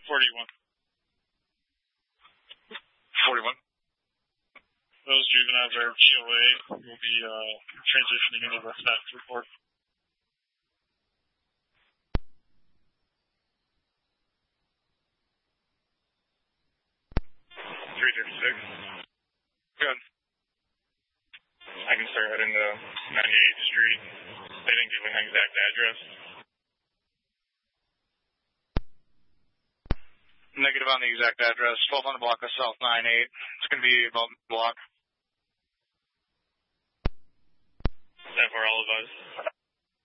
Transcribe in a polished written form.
41. 41. Those juveniles are GOA will be transitioning into the status report. 336. Good. I can start heading to 98th Street. They didn't give an exact address. Negative on the exact address. 1200 block of South 98. It's going to be about block. That for all of us.